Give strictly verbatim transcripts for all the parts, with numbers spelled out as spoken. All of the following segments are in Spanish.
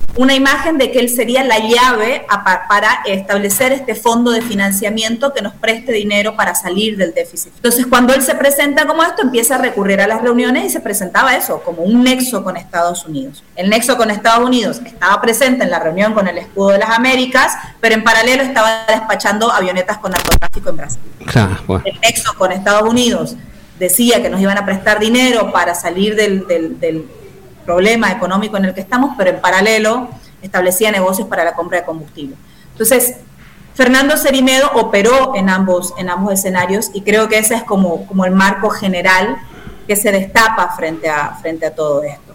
una imagen de que él sería la llave a, para establecer este fondo de financiamiento que nos preste dinero para salir del déficit. Entonces, cuando él se presenta como esto, empieza a recurrir a las reuniones y se presentaba eso, como un nexo con Estados Unidos. El nexo con Estados Unidos estaba presente en la reunión con el escudo de las Américas, pero en paralelo estaba despachando avionetas con narcotráfico en Brasil. Ah, bueno. El nexo con Estados Unidos decía que nos iban a prestar dinero para salir del, del, del problema económico en el que estamos, pero en paralelo establecía negocios para la compra de combustible. Entonces, Fernando Cerimedo operó en ambos, en ambos escenarios y creo que ese es como, como el marco general que se destapa frente a, frente a todo esto.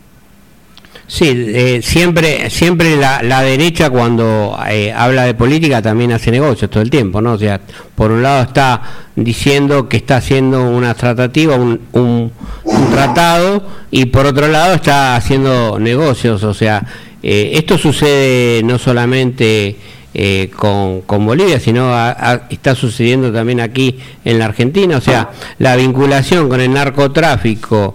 Sí, eh, siempre siempre la, la derecha cuando eh, habla de política también hace negocios todo el tiempo, ¿no? O sea, por un lado está diciendo que está haciendo una tratativa, un, un, un tratado, y por otro lado está haciendo negocios. O sea, eh, esto sucede no solamente eh, con, con Bolivia, sino a, a, está sucediendo también aquí en la Argentina. O sea, la vinculación con el narcotráfico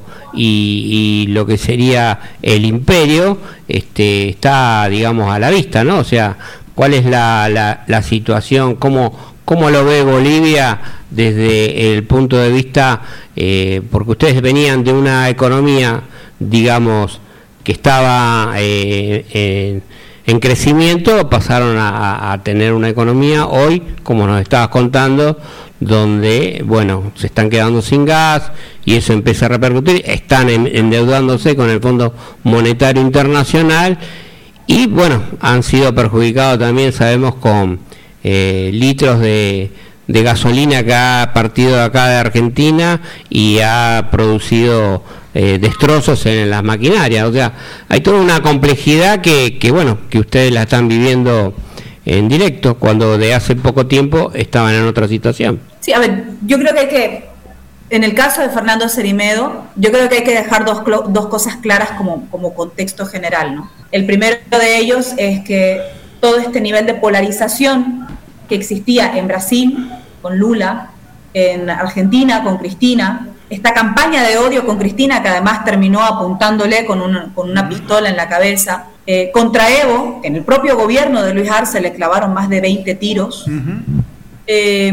Y, y lo que sería el imperio este, está, digamos, a la vista, ¿no? O sea, ¿cuál es la, la, la situación? ¿Cómo, cómo lo ve Bolivia desde el punto de vista, eh, porque ustedes venían de una economía, digamos, que estaba eh, en, en crecimiento, pasaron a, a tener una economía hoy, como nos estabas contando, donde, bueno, se están quedando sin gas y eso empieza a repercutir, están en, endeudándose con el Fondo Monetario Internacional y, bueno, han sido perjudicados también, sabemos, con eh, litros de, de gasolina que ha partido de acá de Argentina y ha producido eh, destrozos en las maquinarias. O sea, hay toda una complejidad que, que, bueno, que ustedes la están viviendo en directo, cuando de hace poco tiempo estaban en otra situación. Sí, a ver, yo creo que hay que, en el caso de Fernando Cerimedo, yo creo que hay que dejar dos, dos cosas claras como, como contexto general, ¿no? El primero de ellos es que todo este nivel de polarización que existía en Brasil con Lula, en Argentina con Cristina, esta campaña de odio con Cristina que además terminó apuntándole con una, con una pistola en la cabeza, eh, contra Evo, que en el propio gobierno de Luis Arce le clavaron más de veinte tiros, uh-huh. eh,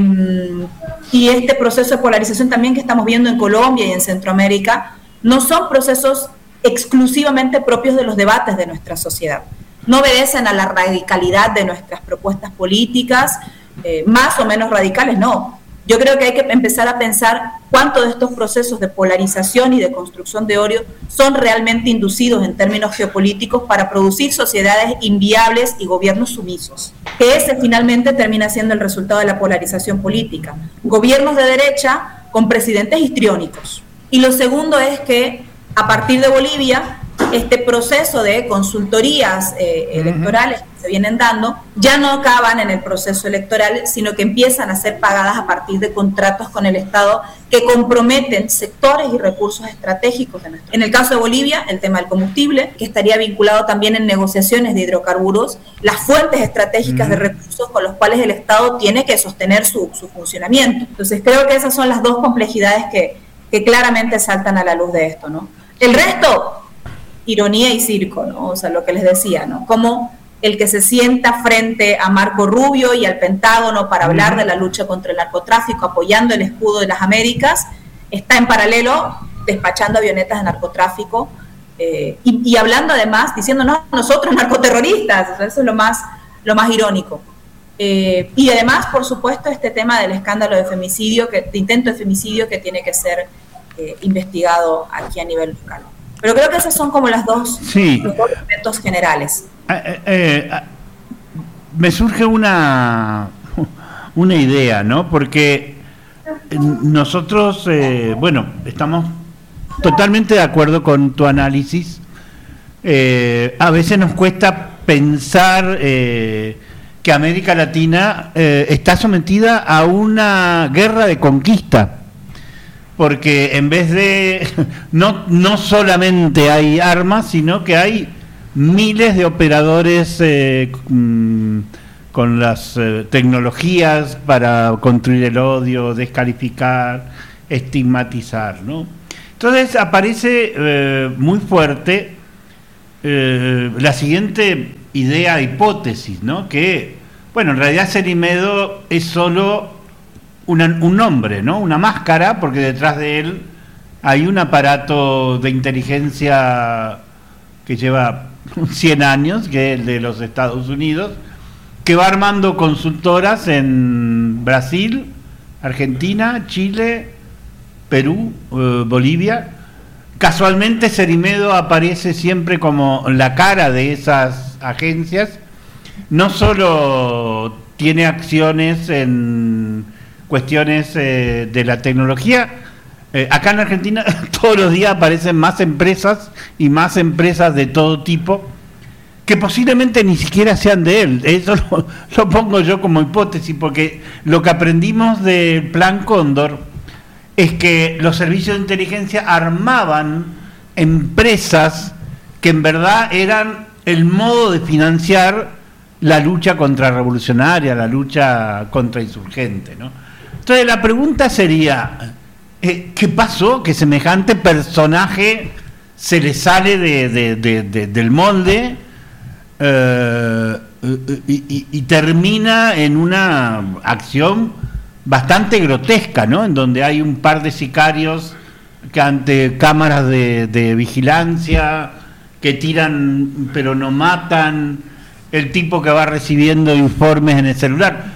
y este proceso de polarización también que estamos viendo en Colombia y en Centroamérica, no son procesos exclusivamente propios de los debates de nuestra sociedad, no obedecen a la radicalidad de nuestras propuestas políticas, eh, más o menos radicales, no. Yo creo que hay que empezar a pensar cuántos de estos procesos de polarización y de construcción de odio son realmente inducidos en términos geopolíticos para producir sociedades inviables y gobiernos sumisos, que ese finalmente termina siendo el resultado de la polarización política. Gobiernos de derecha con presidentes histriónicos. Y lo segundo es que a partir de Bolivia, este proceso de consultorías eh, uh-huh. electorales que se vienen dando ya no acaban en el proceso electoral, sino que empiezan a ser pagadas a partir de contratos con el Estado que comprometen sectores y recursos estratégicos de nuestro. En el caso de Bolivia, el tema del combustible, que estaría vinculado también en negociaciones de hidrocarburos, las fuentes estratégicas uh-huh. de recursos con los cuales el Estado tiene que sostener su, su funcionamiento. Entonces creo que esas son las dos complejidades que, que claramente saltan a la luz de esto, ¿no? El resto, ironía y circo, ¿no? O sea, lo que les decía, ¿no? Como el que se sienta frente a Marco Rubio y al Pentágono para hablar de la lucha contra el narcotráfico, apoyando el escudo de las Américas, está en paralelo despachando avionetas de narcotráfico eh, y, y hablando además, diciendo, no, nosotros narcoterroristas, o sea, eso es lo más, lo más irónico. Eh, y además, por supuesto, este tema del escándalo de femicidio, que, de intento de femicidio que tiene que ser eh, investigado aquí a nivel local. Pero creo que esas son como las dos, sí. los dos elementos generales. Eh, eh, eh, me surge una, una idea, ¿no? Porque nosotros, eh, bueno, estamos totalmente de acuerdo con tu análisis. Eh, a veces nos cuesta pensar eh, que América Latina eh, está sometida a una guerra de conquista. Porque en vez de, no, no solamente hay armas, sino que hay miles de operadores eh, con las eh, tecnologías para construir el odio, descalificar, estigmatizar, ¿no? Entonces aparece eh, muy fuerte eh, la siguiente idea, hipótesis, ¿no? Que, bueno, en realidad Cerimedo es solo una, un nombre, ¿no? Una máscara, porque detrás de él hay un aparato de inteligencia que lleva cien años, que es el de los Estados Unidos, que va armando consultoras en Brasil, Argentina, Chile, Perú, eh, Bolivia. Casualmente Cerimedo aparece siempre como la cara de esas agencias. No solo tiene acciones en cuestiones eh, de la tecnología, eh, acá en Argentina todos los días aparecen más empresas y más empresas de todo tipo que posiblemente ni siquiera sean de él. Eso lo, lo pongo yo como hipótesis, porque lo que aprendimos del Plan Cóndor es que los servicios de inteligencia armaban empresas que en verdad eran el modo de financiar la lucha contrarrevolucionaria, la lucha contrainsurgente, ¿no? Entonces la pregunta sería, eh, ¿qué pasó? Que semejante personaje se le sale de, de, de, de, del molde eh, y, y, y termina en una acción bastante grotesca, ¿no? En donde hay un par de sicarios que ante cámaras de, de vigilancia que tiran pero no matan, el tipo que va recibiendo informes en el celular.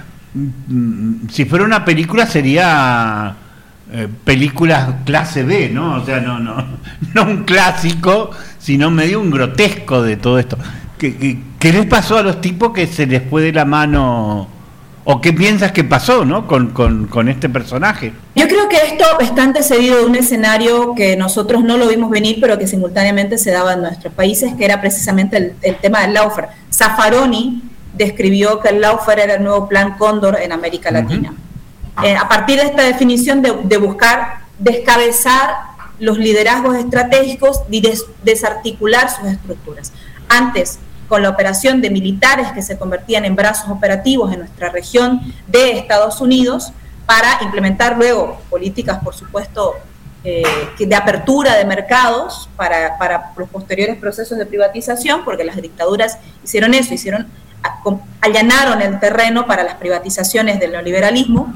Si fuera una película sería eh, película clase B, ¿no? O sea, no, no, no un clásico, sino medio un grotesco de todo esto. ¿Qué, qué, qué les pasó a los tipos que se les fue de la mano? ¿O qué piensas que pasó, ¿no? con, con, con este personaje? Yo creo que esto está antecedido de un escenario que nosotros no lo vimos venir, pero que simultáneamente se daba en nuestros países, que era precisamente el, el tema del lawfare. Zaffaroni describió que el lawfare era el nuevo Plan Cóndor en América Latina. Uh-huh. Eh, a partir de esta definición de, de buscar descabezar los liderazgos estratégicos y des, desarticular sus estructuras. Antes, con la operación de militares que se convertían en brazos operativos en nuestra región de Estados Unidos, para implementar luego políticas, por supuesto, eh, de apertura de mercados para, para los posteriores procesos de privatización, porque las dictaduras hicieron eso, hicieron allanaron el terreno para las privatizaciones del neoliberalismo.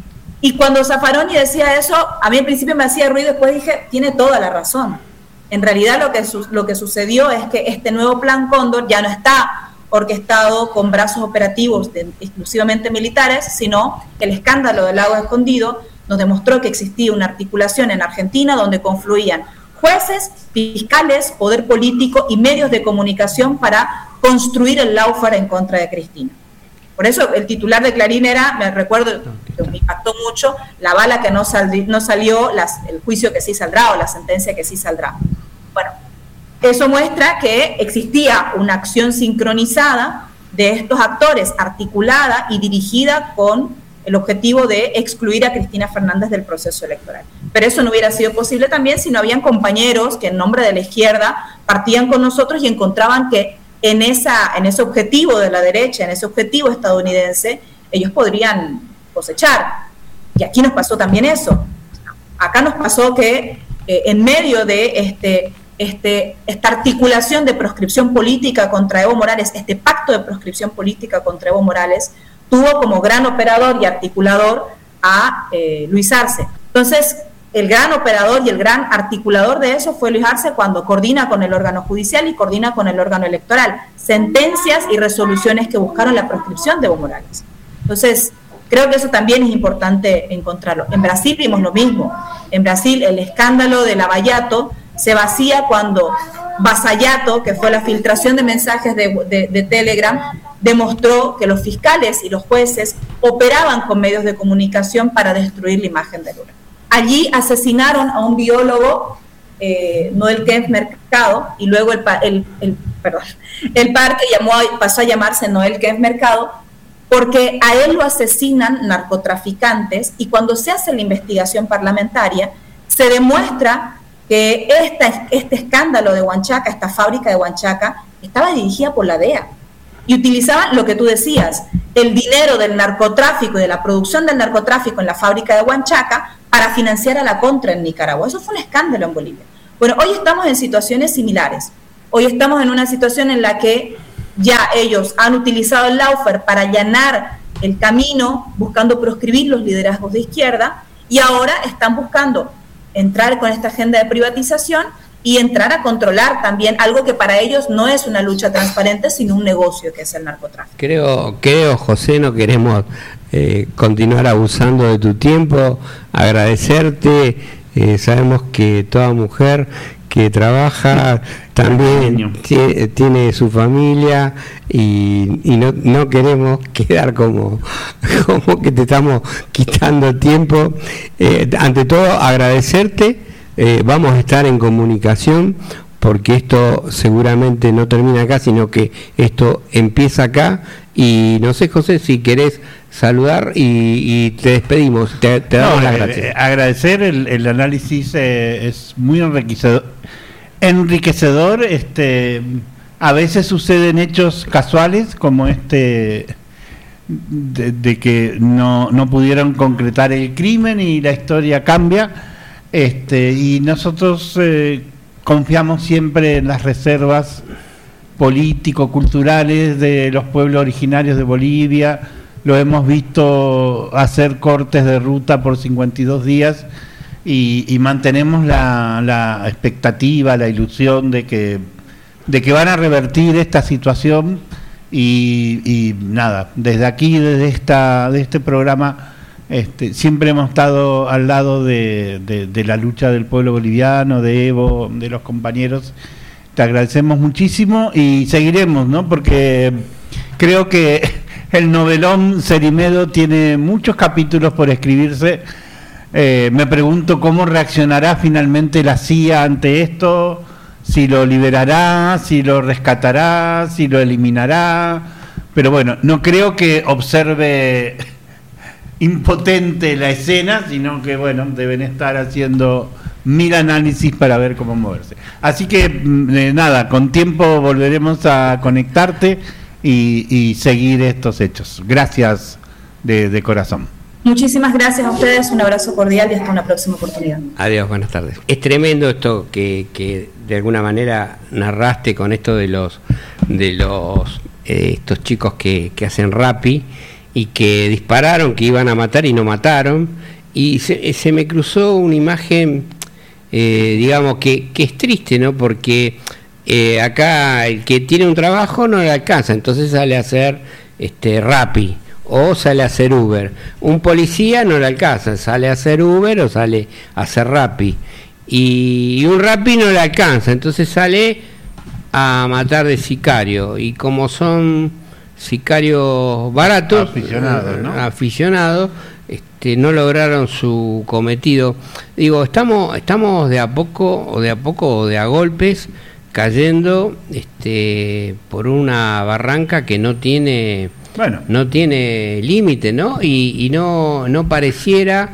Y cuando Zaffaroni decía eso, a mí al principio me hacía ruido, después dije, tiene toda la razón. En realidad lo que, su, lo que sucedió es que este nuevo Plan Cóndor ya no está orquestado con brazos operativos de, exclusivamente militares, sino que el escándalo del lago escondido nos demostró que existía una articulación en Argentina donde confluían jueces, fiscales, poder político y medios de comunicación para construir el lawfare en contra de Cristina. Por eso el titular de Clarín era, me recuerdo, que me impactó mucho, la bala que no, saldrí, no salió, las, el juicio que sí saldrá o la sentencia que sí saldrá. Bueno, eso muestra que existía una acción sincronizada de estos actores, articulada y dirigida con el objetivo de excluir a Cristina Fernández del proceso electoral. Pero eso no hubiera sido posible también si no habían compañeros que en nombre de la izquierda partían con nosotros y encontraban que en, esa, en ese objetivo de la derecha, en ese objetivo estadounidense, ellos podrían cosechar. Y aquí nos pasó también eso. Acá nos pasó que eh, en medio de este, este, esta articulación de proscripción política contra Evo Morales, este pacto de proscripción política contra Evo Morales, tuvo como gran operador y articulador a eh, Luis Arce. Entonces, el gran operador y el gran articulador de eso fue Luis Arce cuando coordina con el órgano judicial y coordina con el órgano electoral. Sentencias y resoluciones que buscaron la proscripción de Evo Morales. Entonces, creo que eso también es importante encontrarlo. En Brasil vimos lo mismo. En Brasil el escándalo de Lava Jato se vacía cuando Vasallato, que fue la filtración de mensajes de, de, de Telegram, demostró que los fiscales y los jueces operaban con medios de comunicación para destruir la imagen de Lula. Allí asesinaron a un biólogo, eh, Noel Kempf Mercado, y luego el, el, el, perdón, el parque llamó, pasó a llamarse Noel Kempf Mercado, porque a él lo asesinan narcotraficantes, y cuando se hace la investigación parlamentaria, se demuestra que esta, este escándalo de Huanchaca, esta fábrica de Huanchaca, estaba dirigida por la D E A. Y utilizaban lo que tú decías, el dinero del narcotráfico y de la producción del narcotráfico en la fábrica de Huanchaca para financiar a la contra en Nicaragua. Eso fue un escándalo en Bolivia. Bueno, hoy estamos en situaciones similares. Hoy estamos en una situación en la que ya ellos han utilizado el lawfare para allanar el camino, buscando proscribir los liderazgos de izquierda, y ahora están buscando entrar con esta agenda de privatización y entrar a controlar también algo que para ellos no es una lucha transparente, sino un negocio, que es el narcotráfico. Creo, creo José, no queremos eh, continuar abusando de tu tiempo, agradecerte, eh, sabemos que toda mujer que trabaja también tiene, tiene su familia y, y no, no queremos quedar como, como que te estamos quitando tiempo. Eh, ante todo, agradecerte, eh, vamos a estar en comunicación porque esto seguramente no termina acá, sino que esto empieza acá. Y no sé, José, si querés saludar y, y te despedimos, te, te damos no, las eh, gracias. Agradecer, el, el análisis eh, es muy enriquecedor, enriquecedor este, a veces suceden hechos casuales como este, de, de que no, no pudieron concretar el crimen y la historia cambia, este, y nosotros eh, confiamos siempre en las reservas político-culturales de los pueblos originarios de Bolivia. Lo hemos visto hacer cortes de ruta por cincuenta y dos días y, y mantenemos la, la expectativa, la ilusión de que, de que van a revertir esta situación y, y nada, desde aquí, desde esta, de este programa, este, siempre hemos estado al lado de, de, de la lucha del pueblo boliviano, de Evo, de los compañeros. Te agradecemos muchísimo y seguiremos, ¿no? Porque creo que el novelón Cerimedo tiene muchos capítulos por escribirse. Eh, me pregunto cómo reaccionará finalmente la C I A ante esto, si lo liberará, si lo rescatará, si lo eliminará. Pero bueno, no creo que observe impotente la escena, sino que bueno, deben estar haciendo mil análisis para ver cómo moverse. Así que eh, nada, con tiempo volveremos a conectarte y, y seguir estos hechos. Gracias de, de corazón. Muchísimas gracias a ustedes, un abrazo cordial y hasta una próxima oportunidad. Adiós, buenas tardes. Es tremendo esto que, que de alguna manera narraste con esto de los de los eh, estos chicos que, que hacen rapi y que dispararon, que iban a matar y no mataron, y se, se me cruzó una imagen, eh, digamos, que, que es triste, ¿no? Porque eh, acá el que tiene un trabajo no le alcanza, entonces sale a hacer este rapi o sale a hacer Uber. Un policía no le alcanza, sale a hacer Uber o sale a hacer rapi, y, y un rapi no le alcanza, entonces sale a matar de sicario, y como son sicarios baratos, aficionados, ¿no? aficionados este, no lograron su cometido. Digo, estamos estamos de a poco o de a poco o de a golpes cayendo este por una barranca que no tiene bueno. no tiene límite, ¿no? Y, y no no pareciera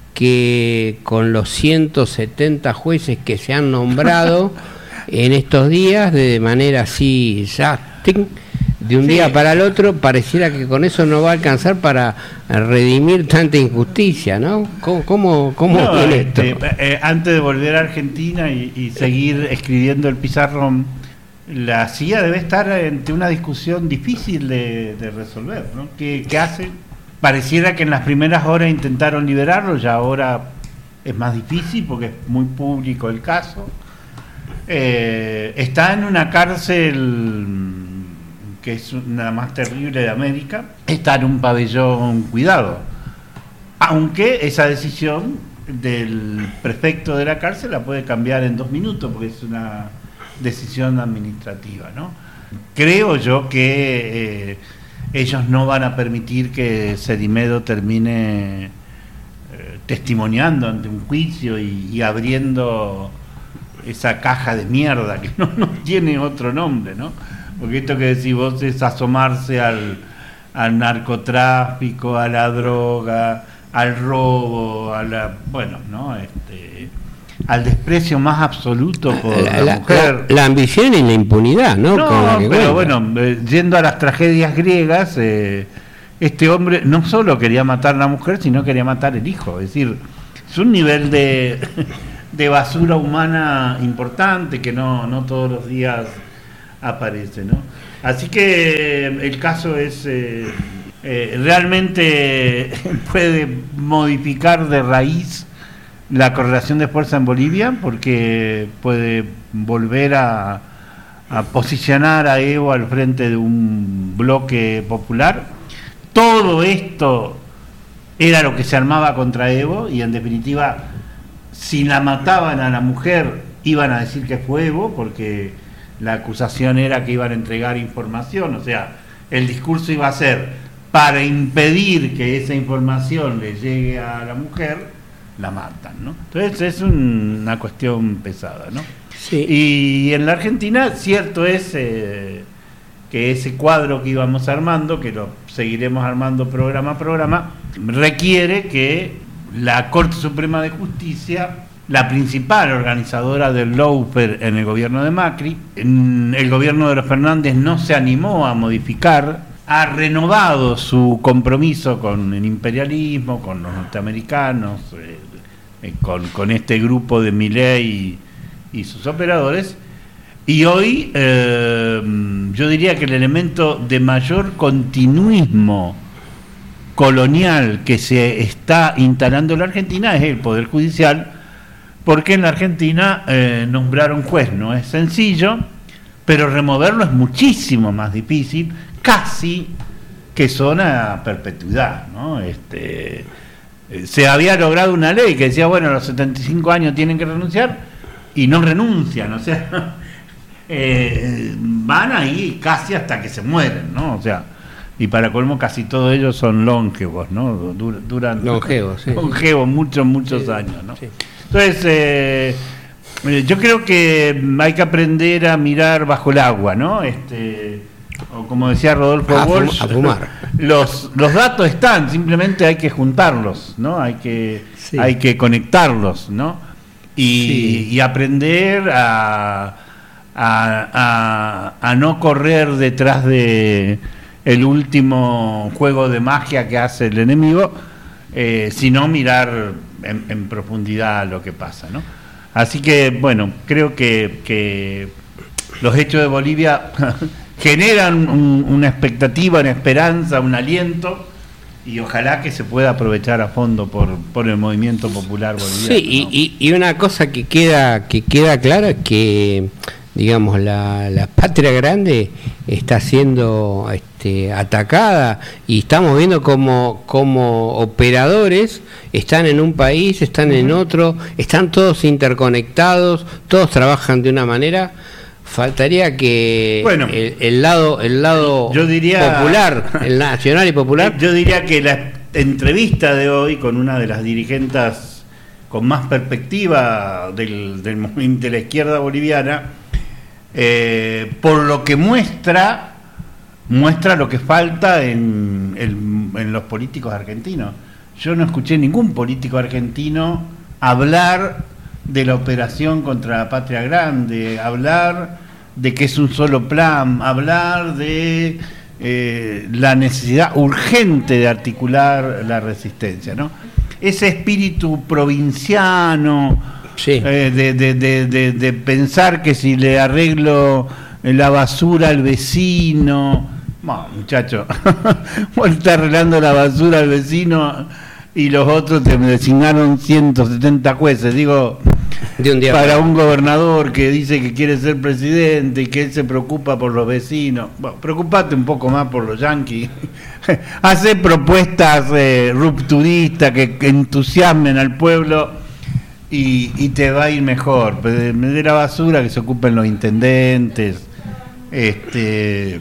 que con los ciento setenta jueces que se han nombrado en estos días de manera así ya ¡ting! De un sí. día para el otro, pareciera que con eso no va a alcanzar para redimir tanta injusticia, ¿no? ¿Cómo, cómo, cómo no, es este, esto? Eh, antes de volver a Argentina y, y seguir escribiendo el pizarrón, la C I A debe estar ante una discusión difícil de, de resolver, ¿no? ¿Qué, qué hace? Pareciera que en las primeras horas intentaron liberarlo, ya ahora es más difícil porque es muy público el caso. Eh, está en una cárcel que es la más terrible de América, está en un pabellón cuidado, aunque esa decisión del prefecto de la cárcel la puede cambiar en dos minutos porque es una decisión administrativa, ¿no? Creo yo que eh, ellos no van a permitir que Cerimedo termine eh, testimoniando ante un juicio y, y abriendo esa caja de mierda que no, no tiene otro nombre, ¿no? Porque esto que decís vos es asomarse al, al narcotráfico, a la droga, al robo, a la, bueno, ¿no? Este, al desprecio más absoluto por la, la mujer. La, la ambición y la impunidad, ¿no? No, Con la que pero cuenta. bueno, eh, yendo a las tragedias griegas, eh, este hombre no solo quería matar a la mujer, sino quería matar el hijo. Es decir, es un nivel de, de basura humana importante que no, no todos los días aparece, ¿no? Así que el caso es eh, eh, realmente puede modificar de raíz la correlación de fuerza en Bolivia, porque puede volver a, a posicionar a Evo al frente de un bloque popular. Todo esto era lo que se armaba contra Evo, y en definitiva, si la mataban a la mujer, iban a decir que fue Evo, porque la acusación era que iban a entregar información, o sea, el discurso iba a ser para impedir que esa información le llegue a la mujer, la matan, ¿no? Entonces es un, una cuestión pesada, ¿no? Sí. Y en la Argentina, cierto es eh, que ese cuadro que íbamos armando, que lo seguiremos armando programa a programa, requiere que la Corte Suprema de Justicia, la principal organizadora del lawfare en el gobierno de Macri, en el gobierno de los Fernández no se animó a modificar, ha renovado su compromiso con el imperialismo, con los norteamericanos, eh, eh, con, con este grupo de Milei y, y sus operadores, y hoy eh, yo diría que el elemento de mayor continuismo colonial que se está instalando en la Argentina es el Poder Judicial, porque en la Argentina eh, nombrar un juez no es sencillo, pero removerlo es muchísimo más difícil, casi que son a perpetuidad, ¿no? Este, eh, se había logrado una ley que decía, bueno, a los setenta y cinco años tienen que renunciar, y no renuncian, o sea, eh, van ahí casi hasta que se mueren, ¿no? O sea, y para colmo casi todos ellos son longevos, ¿no? Dur, duran longevos, sí. longevos muchos, muchos sí, años, ¿no? Sí. Entonces, eh, yo creo que hay que aprender a mirar bajo el agua, ¿no? Este, o como decía Rodolfo a Walsh, fum, a fumar. Los, los datos están, simplemente hay que juntarlos, ¿no? Hay que, sí. hay que conectarlos, ¿no? Y, sí. y aprender a, a, a, a no correr detrás de el último juego de magia que hace el enemigo, eh, sino mirar en, en profundidad lo que pasa, ¿no? Así que, bueno, creo que, que los hechos de Bolivia generan un, una expectativa, una esperanza, un aliento, y ojalá que se pueda aprovechar a fondo por, por el movimiento popular boliviano. Sí, ¿no? y, y una cosa que queda, que queda clara es que, digamos, la, la patria grande está siendo este, atacada, y estamos viendo como, como operadores están en un país, están en otro, están todos interconectados, todos trabajan de una manera. Faltaría que bueno, el, el lado el lado yo diría, popular, el nacional y popular. Yo diría que la entrevista de hoy con una de las dirigentes con más perspectiva del, del movimiento de la izquierda boliviana, eh, por lo que muestra, muestra lo que falta en, en, en los políticos argentinos. Yo no escuché ningún político argentino hablar de la operación contra la patria grande, hablar de que es un solo plan, hablar de eh, la necesidad urgente de articular la resistencia, ¿no? Ese espíritu provinciano, sí. eh, de, de, de, de, de pensar que si le arreglo la basura al vecino, bueno, muchacho, vos estás arreglando la basura al vecino y los otros te designaron ciento setenta jueces, digo, de un día para un gobernador que dice que quiere ser presidente y que él se preocupa por los vecinos. Bueno, preocupate un poco más por los yanquis. Hace propuestas eh, rupturistas que, que entusiasmen al pueblo y, y te va a ir mejor. De, de la basura que se ocupen los intendentes. Este...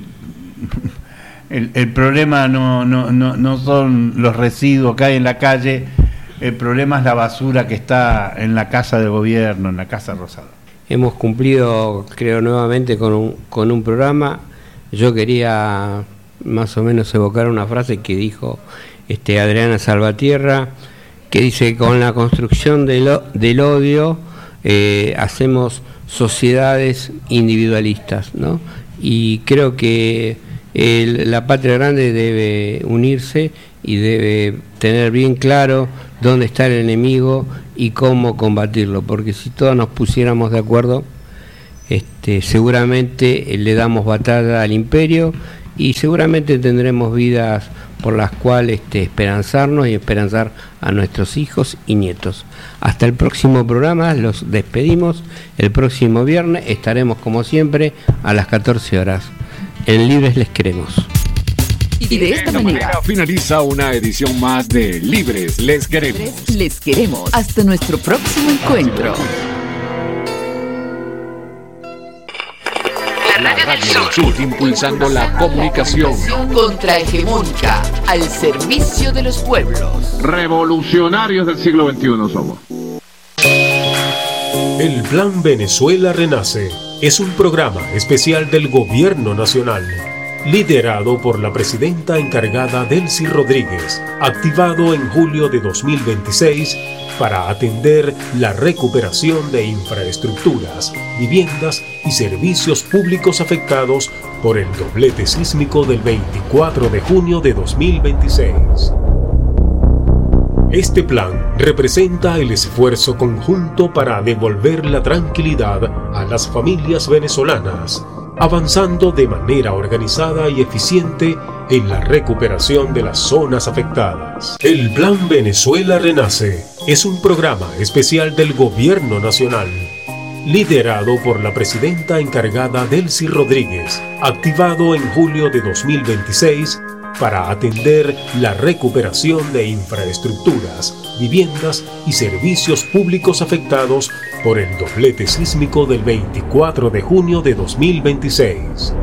El, el problema no, no, no, no son los residuos que hay en la calle, el problema es la basura que está en la casa del gobierno, en la Casa Rosada. Hemos cumplido, creo, nuevamente con un, con un programa. Yo quería más o menos evocar una frase que dijo este Adriana Salvatierra, que dice: con la construcción del, del odio eh, hacemos sociedades individualistas, ¿no? Y creo que El, la patria grande debe unirse y debe tener bien claro dónde está el enemigo y cómo combatirlo, porque si todos nos pusiéramos de acuerdo, este, seguramente le damos batalla al imperio y seguramente tendremos vidas por las cuales este, esperanzarnos y esperanzar a nuestros hijos y nietos. Hasta el próximo programa, los despedimos. El próximo viernes estaremos como siempre a las catorce horas. En Libres les queremos. Y de esta manera finaliza una edición más de Libres les queremos. Les queremos. Hasta nuestro próximo encuentro. La Radio del Sur, impulsando la comunicación contrahegemónica al servicio de los pueblos. Revolucionarios del siglo veintiuno somos. El Plan Venezuela Renace es un programa especial del Gobierno Nacional, liderado por la presidenta encargada Delcy Rodríguez, activado en julio de dos mil veintiséis para atender la recuperación de infraestructuras, viviendas y servicios públicos afectados por el doblete sísmico del veinticuatro de junio de dos mil veintiséis. Este plan representa el esfuerzo conjunto para devolver la tranquilidad a las familias venezolanas, avanzando de manera organizada y eficiente en la recuperación de las zonas afectadas. El Plan Venezuela Renace es un programa especial del Gobierno Nacional, liderado por la presidenta encargada Delcy Rodríguez, activado en julio de dos mil veintiséis para atender la recuperación de infraestructuras, viviendas y servicios públicos afectados por el doblete sísmico del veinticuatro de junio de dos mil veintiséis.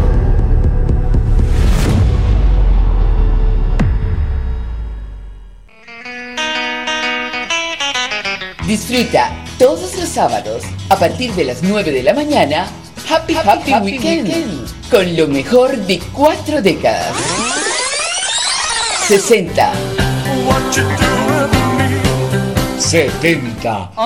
Disfruta todos los sábados a partir de las nueve de la mañana Happy Happy, Happy, Happy Weekend, Weekend con lo mejor de cuatro décadas. sesenta, setenta,